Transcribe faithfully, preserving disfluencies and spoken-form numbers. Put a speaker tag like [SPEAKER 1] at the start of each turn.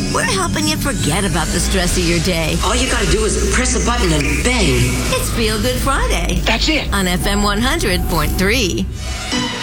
[SPEAKER 1] We're helping you forget about the stress of your day.
[SPEAKER 2] All you gotta do is press a button and bang.
[SPEAKER 1] It's Feel Good Friday.
[SPEAKER 2] That's it.
[SPEAKER 1] On F M one hundred point three.